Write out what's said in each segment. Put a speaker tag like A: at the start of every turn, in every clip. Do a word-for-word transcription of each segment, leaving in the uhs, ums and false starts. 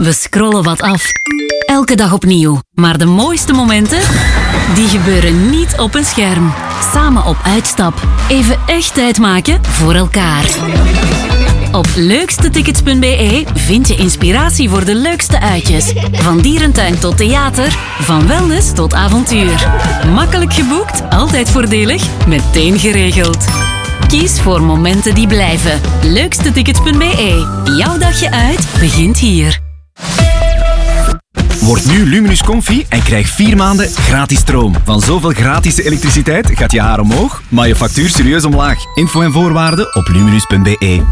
A: We scrollen wat af. Elke dag opnieuw. Maar de mooiste momenten, die gebeuren niet op een scherm. Samen op uitstap. Even echt tijd maken voor elkaar. Op leukstetickets punt b e vind je inspiratie voor de leukste uitjes. Van dierentuin tot theater, van wellness tot avontuur. Makkelijk geboekt, altijd voordelig, meteen geregeld. Kies voor momenten die blijven. leukstetickets punt b e. Jouw dagje uit begint hier.
B: Word nu Luminus Comfy en krijg vier maanden gratis stroom. Van zoveel gratis elektriciteit gaat je haar omhoog, maar je factuur serieus omlaag. Info en voorwaarden op luminus punt b e.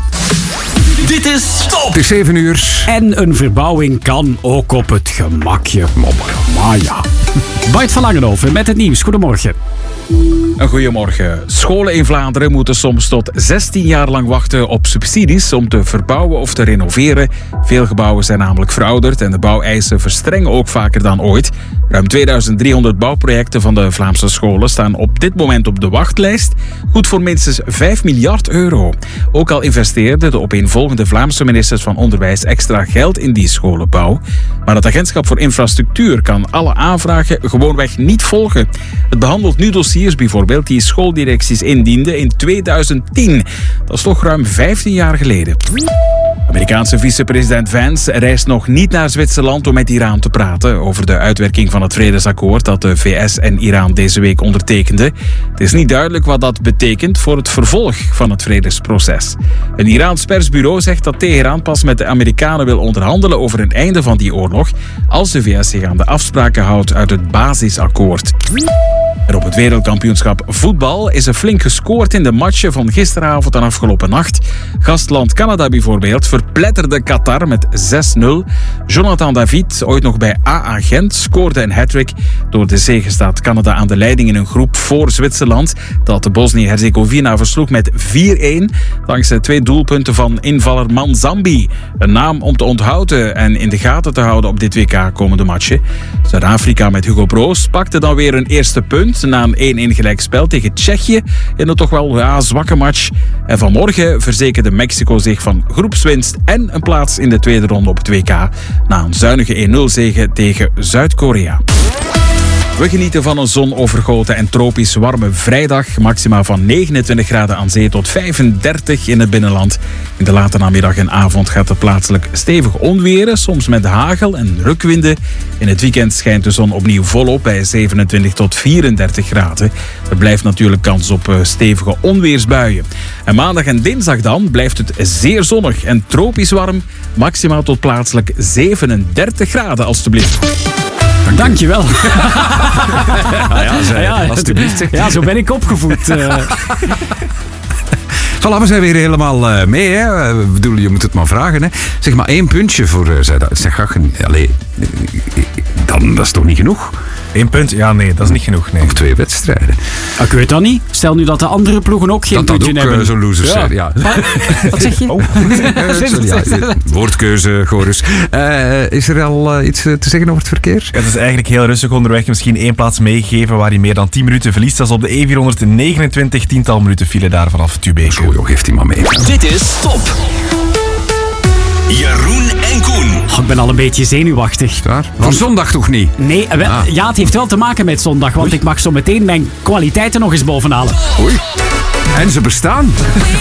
C: Dit is Top!
D: Het is zeven uur.
E: En een verbouwing kan ook op het gemakje. Maar ja. Bart van Langenhoven met het nieuws. Goedemorgen.
F: Een goedemorgen. Scholen in Vlaanderen moeten soms tot zestien jaar lang wachten op subsidies om te verbouwen of te renoveren. Veel gebouwen zijn namelijk verouderd en de bouweisen verstrengen ook vaker dan ooit. Ruim tweeduizend driehonderd bouwprojecten van de Vlaamse scholen staan op dit moment op de wachtlijst. Goed voor minstens vijf miljard euro. Ook al investeerden de opeenvolgende Vlaamse ministers van Onderwijs extra geld in die scholenbouw. Maar het agentschap voor infrastructuur kan alle aanvragen gewoonweg niet volgen. Het behandelt nu dossiers bijvoorbeeld die schooldirecties indienden in tweeduizend tien. Dat is toch ruim vijftien jaar geleden. Amerikaanse vicepresident Vance reist nog niet naar Zwitserland om met Iran te praten over de uitwerking van het vredesakkoord dat de V S en Iran deze week ondertekenden. Het is niet duidelijk wat dat betekent voor het vervolg van het vredesproces. Een Iraans persbureau zegt dat Teheran pas met de Amerikanen wil onderhandelen over een einde van die oorlog als de V S zich aan de afspraken houdt uit het basisakkoord. En op het wereldkampioenschap voetbal is er flink gescoord in de matchen van gisteravond en afgelopen nacht. Gastland Canada bijvoorbeeld verpletterde Qatar met zes nul. Jonathan David, ooit nog bij A A Gent, scoorde een hat-trick. Door de zege staat Canada aan de leiding in een groep voor Zwitserland, dat de Bosnië-Herzegovina versloeg met vier een, dankzij twee doelpunten van invaller Manzambi. Een naam om te onthouden en in de gaten te houden op dit W K komende matchen. Zuid-Afrika met Hugo Broos pakte dan weer een eerste punt na een één één gelijkspel tegen Tsjechië in een toch wel ja, zwakke match. En vanmorgen verzekerde Mexico zich van groepswinst en een plaats in de tweede ronde op het W K na een zuinige één nul zege tegen Zuid-Korea. We genieten van een zonovergoten en tropisch warme vrijdag. Maxima van negenentwintig graden aan zee tot vijfendertig in het binnenland. In de late namiddag en avond gaat het plaatselijk stevig onweren, soms met hagel en rukwinden. In het weekend schijnt de zon opnieuw volop bij zevenentwintig tot vierendertig graden. Er blijft natuurlijk kans op stevige onweersbuien. En maandag en dinsdag dan blijft het zeer zonnig en tropisch warm. Maxima tot plaatselijk zevenendertig graden, alstublieft.
E: Dankjewel.
D: Ah ja, zei,
E: ja,
D: alsjeblieft.
E: Ja, zo ben ik opgevoed. Uh.
D: Voilà, we zijn weer helemaal uh, mee. Hè. Ik bedoel, je moet het maar vragen. Hè. Zeg maar één puntje voor uh, Zuid-Gachen. Allee, dan, dat is toch niet genoeg?
G: Eén punt? Ja, nee, dat is niet genoeg. Nee.
D: Of twee wedstrijden.
E: Ik weet dat niet. Stel nu dat de andere ploegen ook geen
D: dat
E: puntje
D: dat ook,
E: hebben.
D: Uh, zo'n losers zijn, ja.
E: ja. Wat zeg je?
D: Oh. uh, sorry, ja, woordkeuze, Chorus. Uh, is er al uh, iets te zeggen over het verkeer?
G: Het is eigenlijk heel rustig onderweg. Misschien één plaats meegegeven waar je meer dan tien minuten verliest. Dat is op de E vierhonderdnegenentwintig, tiental minuten file daar vanaf Tubeke.
D: Zo joh, geeft hij maar mee.
C: Dit is Top! Jeroen en Koen.
E: Oh, ik ben al een beetje zenuwachtig.
D: Daar. Van zondag toch niet?
E: Nee, wel, ah. ja, het heeft wel te maken met zondag. Want Oei. ik mag zo meteen mijn kwaliteiten nog eens bovenhalen.
D: Oei. En ze bestaan.